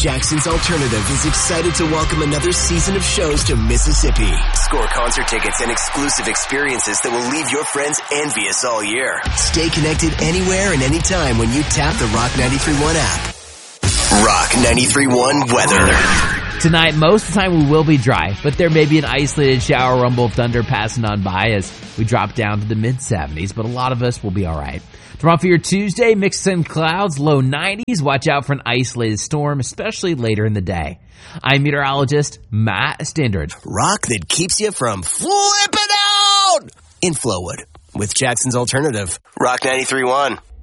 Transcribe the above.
Jackson's Alternative is excited to welcome another season of shows to Mississippi. Score concert tickets and exclusive experiences that will leave your friends envious all year. Stay connected anywhere and anytime when you tap the Rock 93.1 app. Rock 93.1 weather. Tonight, most of the time we will be dry, but there may be an isolated shower, rumble of thunder passing on by as we drop down to the mid-70s, but a lot of us will be alright. Tomorrow for your Tuesday, mix in clouds, low 90s. Watch out for an isolated storm, especially later in the day. I'm meteorologist Matt Standridge. Rock that keeps you from flipping out in Flowood with Jackson's Alternative. Rock 93.1.